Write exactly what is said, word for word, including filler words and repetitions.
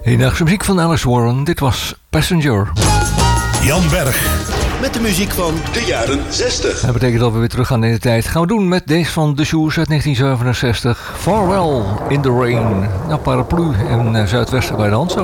Hedendaagse muziek van Alice Warren. Dit was Passenger. Jan Berg. Met de muziek van De jaren zestig. Dat betekent dat we weer terug gaan in de tijd. Gaan we doen met deze van The Shoes uit negentien zevenenzestig. Farewell in the Rain. Nou, paraplu en uh, zuidwesten bij de hand zo.